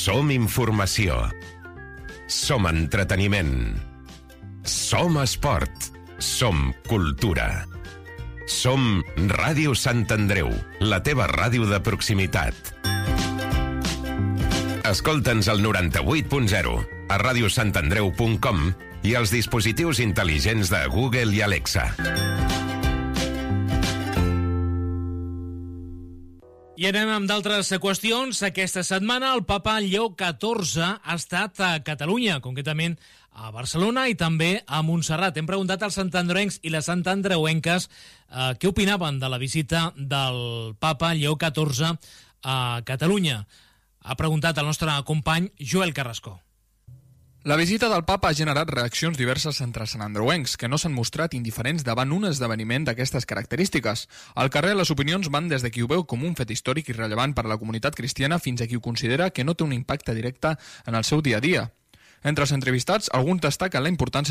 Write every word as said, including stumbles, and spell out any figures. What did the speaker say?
Som informació. Som entreteniment. Som esport. Som cultura. Som Ràdio Sant Andreu, la teva ràdio de proximitat. Escolta'ns al noranta-vuit punt zero, a radiosantandreu punt com i als dispositius intel·ligents de Google i Alexa. I anem amb d'altres qüestions. Aquesta setmana el papa Lleó catorze ha estat a Catalunya, concretament a Barcelona i també a Montserrat. Hem preguntat als santandreuencs i les santandreuenques eh, què opinaven de la visita del papa Lleó catorze a Catalunya. Ha preguntat el nostre company Joel Carrasco. La visita del papa ha generat reaccions diverses entre santandreuencs, que no s'han mostrat indiferents davant un esdeveniment d'aquestes característiques. Al carrer, les opinions van des de qui ho veu com un fet històric i rellevant per a la comunitat cristiana fins a qui ho considera que no té un impacte directe en el seu dia a dia. Entre els entrevistats, alguns destaquen la importància